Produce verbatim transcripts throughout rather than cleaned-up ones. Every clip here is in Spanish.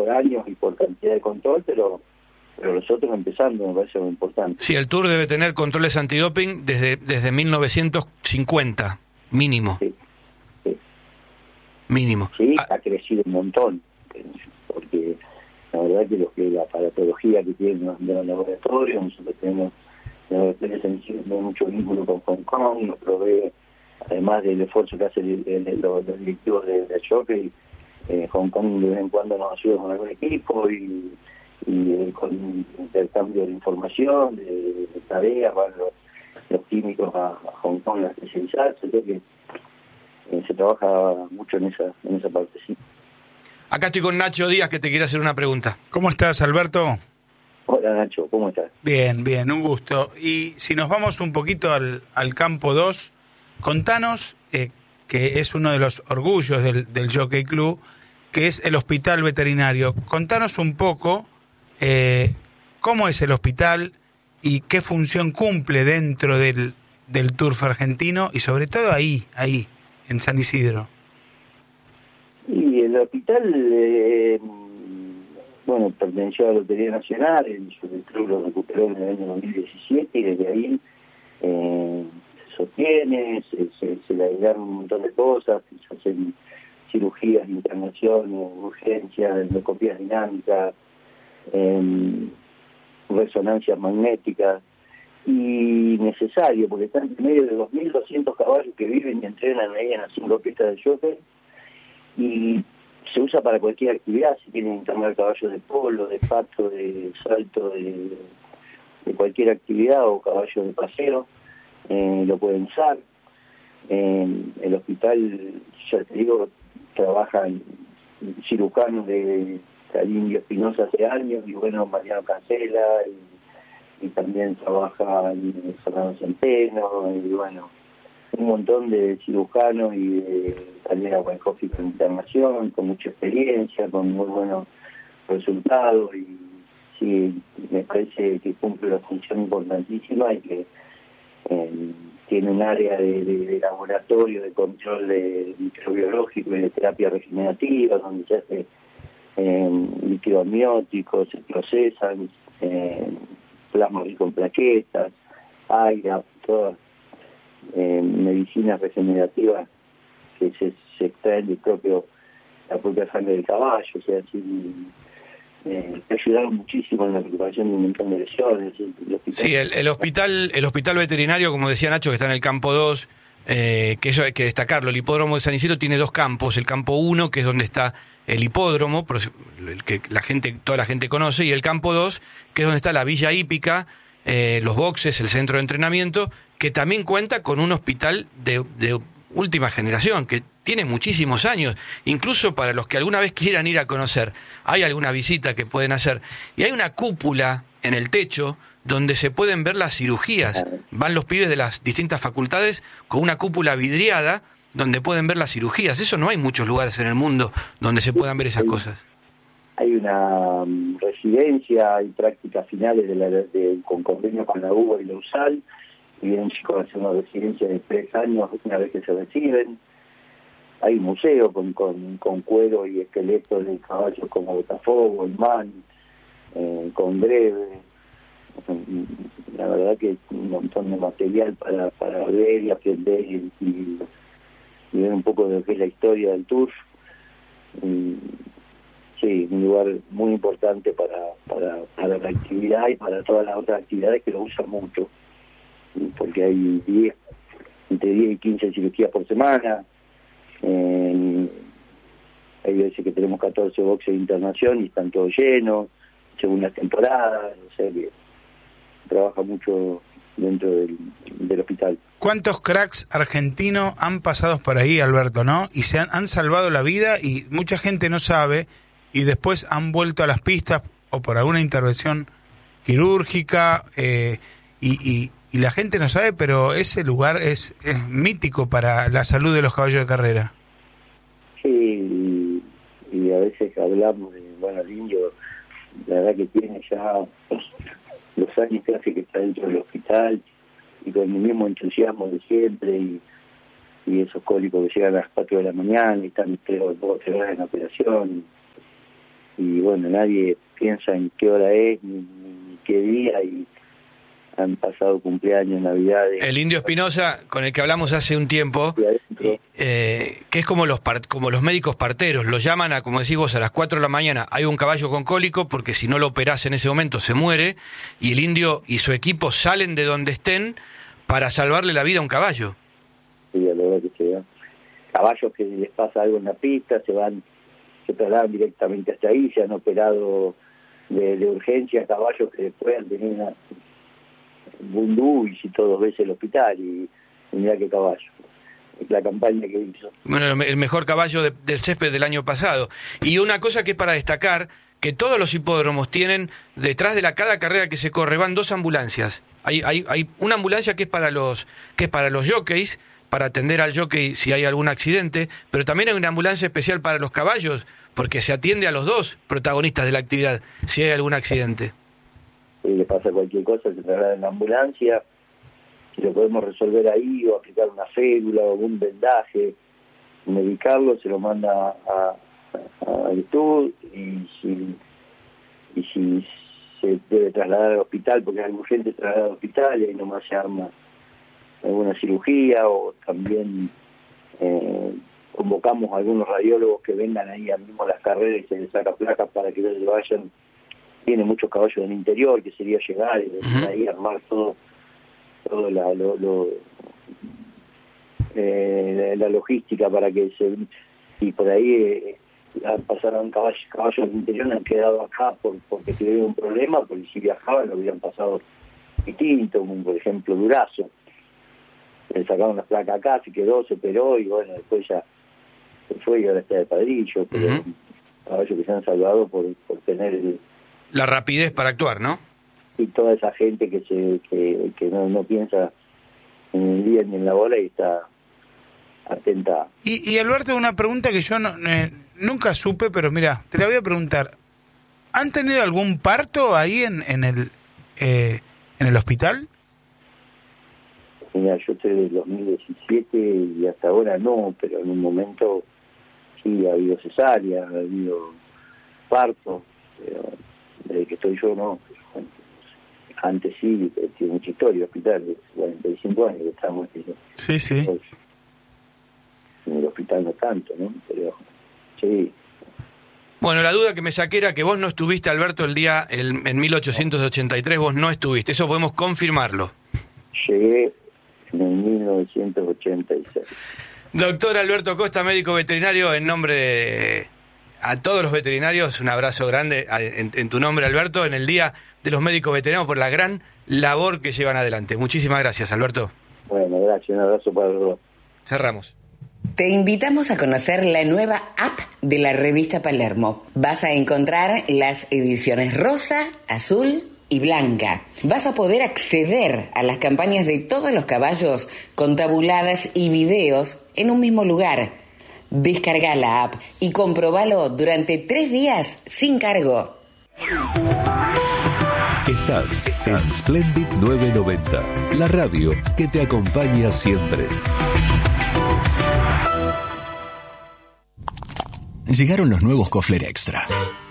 por años y por cantidad de control, pero pero nosotros empezando me parece muy importante. Sí, el Tour debe tener controles antidoping desde desde mil novecientos cincuenta, mínimo. Sí, sí. Mínimo. Sí, Ah. ha crecido un montón, porque la verdad que lo que la aparatología que tienen los, los laboratorios, nosotros tenemos laboratorios sensibles, mucho vínculo con Hong Kong, nos provee, además del esfuerzo que hacen el, el, los, los directivos de, de Jockey, eh, Hong Kong de vez en cuando nos ayuda con algún equipo y, y eh, con intercambio de información, de, de tareas, van los, los químicos a, a Hong Kong a especializarse, creo que eh, se trabaja mucho en esa, en esa parte, sí. Acá estoy con Nacho Díaz, que te quiere hacer una pregunta. ¿Cómo estás, Alberto? Hola, Nacho, ¿cómo estás? Bien, bien, un gusto. Y si nos vamos un poquito al, al campo dos, contanos, eh, que es uno de los orgullos del, del Jockey Club, que es el hospital veterinario. Contanos un poco eh, cómo es el hospital y qué función cumple dentro del, del turf argentino y sobre todo ahí, ahí, en San Isidro. Y el hospital, eh, bueno, perteneció a la Lotería Nacional, el, el club lo recuperó en el año dos mil diecisiete y desde ahí eh, se sostiene, se, se, se le agregaron un montón de cosas, se hacen cirugías, internaciones, urgencias, endoscopías dinámicas, eh, resonancias magnéticas, y necesario, porque están en medio de dos mil doscientos caballos que viven y entrenan ahí en las cinco pistas de jockey, y se usa para cualquier actividad, si quieren internar caballos de polo, de pato, de salto, de, de cualquier actividad, o caballos de paseo, eh, lo pueden usar. Eh, el hospital, ya te digo, trabajan cirujanos de Calindio Espinosa hace años, y bueno, Mariano Cancela, y, y también trabaja en Fernando Centeno, y bueno, un montón de cirujanos y de Talera Weinhoff con internación, con mucha experiencia, con muy buenos resultados, y sí, me parece que cumple una función importantísima y que eh, tiene un área de, de, de laboratorio, de control de microbiológico y de terapia regenerativa, donde se hace eh, líquidos amnióticos, se procesan, eh, plasma rico en plaquetas, aire, todas eh, medicinas regenerativas que se, se extraen del propio, la propia sangre del caballo, o sea, así eh, ayudaron muchísimo en la recuperación de un montón de lesiones. El hospital... Sí, el, el hospital el hospital veterinario, como decía Nacho, que está en el campo dos, eh, que eso hay que destacarlo, el hipódromo de San Isidro tiene dos campos, el campo uno, que es donde está el hipódromo, el que la gente, toda la gente conoce, y el campo dos, que es donde está la villa hípica, eh, los boxes, el centro de entrenamiento, que también cuenta con un hospital de, de última generación, que tiene muchísimos años, incluso para los que alguna vez quieran ir a conocer, hay alguna visita que pueden hacer, y hay una cúpula en el techo donde se pueden ver las cirugías, van los pibes de las distintas facultades con una cúpula vidriada donde pueden ver las cirugías. Eso no hay muchos lugares en el mundo donde se puedan ver esas cosas. Hay una um, residencia, hay prácticas finales de la, de, con convenio con la U B A y la USAL, y vienen chicos a hacer una residencia de tres años una vez que se reciben. Hay un museo con, con, con cuero y esqueletos de caballos como Botafogo, El Man, eh, con Greve. La verdad que un montón de material para, para ver y aprender y, y, y ver un poco de lo que es la historia del turf. Y, sí, un lugar muy importante para, para, para la actividad y para todas las otras actividades que lo usan mucho, porque hay diez, entre diez y quince cirugías por semana. Eh, hay veces que tenemos catorce boxes de internación y están todos llenos, según las temporadas, o sea que trabaja mucho dentro del, del hospital. ¿Cuántos cracks argentinos han pasado por ahí, Alberto, no? Y se han, han salvado la vida, y mucha gente no sabe, y después han vuelto a las pistas o por alguna intervención quirúrgica, eh, y, y, y la gente no sabe, pero ese lugar es, es mítico para la salud de los caballos de carrera. Sí, y, y a veces hablamos de, bueno, el indio, la verdad que tiene ya los años que hace que está dentro del hospital, y con el mismo entusiasmo de siempre, y, y esos cólicos que llegan a las cuatro de la mañana y están tres o tres horas en operación. y bueno, nadie piensa en qué hora es ni, ni qué día, y han pasado cumpleaños, navidades. El Indio Espinosa, con el que hablamos hace un tiempo, eh, que es como los part, como los médicos parteros, lo llaman a, como decís vos, a las cuatro de la mañana, hay un caballo con cólico, porque si no lo operás en ese momento se muere, y el Indio y su equipo salen de donde estén para salvarle la vida a un caballo. Sí, la verdad que se dan. Caballos que les pasa algo en la pista, se van, se trasladan directamente hasta ahí, se han operado de, de urgencia, caballos que después han tenido una bundúis y todo, ves el hospital, y, y mirá qué caballo, la campaña que hizo. Bueno, el mejor caballo de, del césped del año pasado. Y una cosa que es para destacar, que todos los hipódromos tienen, detrás de la cada carrera que se corre, van dos ambulancias. Hay, hay, hay una ambulancia que es para los, que es para los jockeys, para atender al jockey si hay algún accidente, pero también hay una ambulancia especial para los caballos, porque se atiende a los dos protagonistas de la actividad, si hay algún accidente. Si le pasa cualquier cosa, se traslada en la ambulancia, si lo podemos resolver ahí, o aplicar una férula o un vendaje, medicarlo, se lo manda a, a, a YouTube, y si, y si se debe trasladar al hospital, porque hay urgente trasladar al hospital, y ahí nomás se arma alguna cirugía, o también eh, convocamos a algunos radiólogos que vengan ahí a mismo las carreras y se les saca placas para que ellos vayan. Tiene muchos caballos del interior, que sería llegar y uh-huh. ahí armar todo, todo la, lo, lo, eh, la, la logística para que se, y por ahí eh, pasaron caballos, caballos del interior, han quedado acá por, porque tuvieron un problema, porque si viajaban lo hubieran pasado distinto, como por ejemplo Durazo, le sacaron las placas acá, se quedó, se operó, y bueno, después ya se fue y ahora está de padrillo, pero uh-huh. caballos que se han salvado por, por tener el, la rapidez para actuar, ¿no? Y toda esa gente que se que, que no, no piensa en el día ni en la bola y está atenta. Y, y Alberto, una pregunta que yo no, eh, nunca supe, pero mira, te la voy a preguntar. ¿Han tenido algún parto ahí en, en el eh, en el hospital? Mira, yo estoy del dos mil diecisiete y hasta ahora no, pero en un momento sí ha habido cesárea, ha habido parto, pero desde que estoy yo no. Antes sí, tiene mucha historia, hospital, de cuarenta y cinco años que estamos. Sí, sí. En el hospital no tanto, ¿no? Pero sí. Bueno, la duda que me saqué era que vos no estuviste, Alberto, el día, el, en mil ochocientos ochenta y tres, vos no estuviste, eso podemos confirmarlo. Llegué en mil novecientos ochenta y seis. Doctor Alberto Costa, médico veterinario, en nombre de... a todos los veterinarios, un abrazo grande en, en tu nombre, Alberto, en el Día de los Médicos Veterinarios, por la gran labor que llevan adelante. Muchísimas gracias, Alberto. Bueno, gracias, un abrazo para los dos. Cerramos. Te invitamos a conocer la nueva app de la revista Palermo. Vas a encontrar las ediciones rosa, azul y blanca. Vas a poder acceder a las campañas de todos los caballos con tabuladas y videos en un mismo lugar. Descarga la app y comprobalo durante tres días sin cargo. Estás en Splendid novecientos noventa, la radio que te acompaña siempre. Llegaron los nuevos Kofler Extra.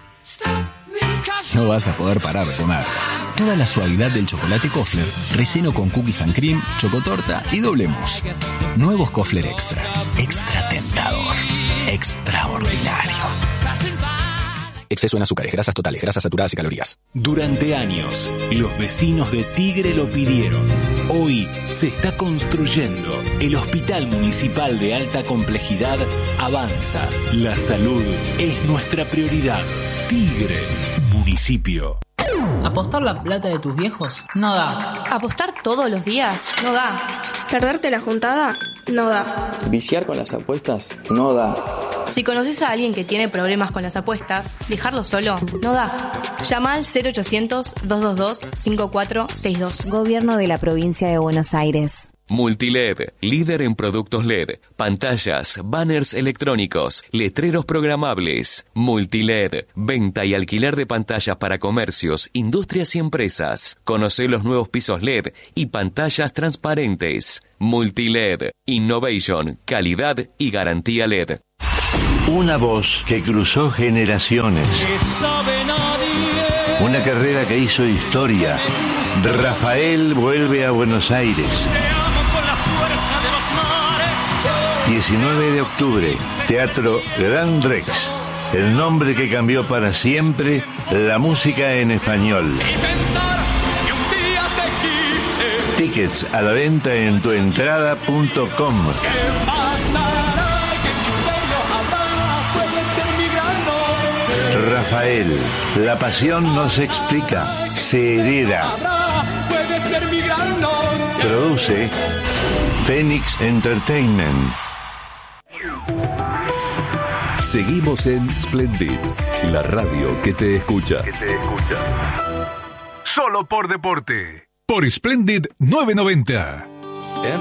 No vas a poder parar de comer. Toda la suavidad del chocolate Kofler, relleno con cookies and cream, chocotorta y doble mousse. Nuevos Kofler Extra. Extra tentador. Extraordinario. Exceso en azúcares, grasas totales, grasas saturadas y calorías. Durante años, los vecinos de Tigre lo pidieron. Hoy se está construyendo. El Hospital Municipal de Alta Complejidad avanza. La salud es nuestra prioridad. Tigre, municipio. ¿Apostar la plata de tus viejos? No da. ¿Apostar todos los días? No da. ¿Perderte la juntada? No da. ¿Viciar con las apuestas? No da. Si conoces a alguien que tiene problemas con las apuestas, dejarlo solo no da. Llama al cero ochocientos, dos dos dos, cinco cuatro seis dos. Gobierno de la Provincia de Buenos Aires. Multiled, líder en productos L E D, pantallas, banners electrónicos, letreros programables. Multiled, venta y alquiler de pantallas para comercios, industrias y empresas. Conoce los nuevos pisos L E D y pantallas transparentes. Multiled, innovation, calidad y garantía L E D. Una voz que cruzó generaciones. Una carrera que hizo historia. Rafael vuelve a Buenos Aires. diecinueve de octubre, Teatro Gran Rex. El nombre que cambió para siempre la música en español. Tickets a la venta en tuentrada punto com. Rafael, la pasión no se explica, se hereda. Produce Phoenix Entertainment. Seguimos en Splendid, la radio que te escucha. Que te escucha. Solo por deporte. Por Splendid novecientos noventa.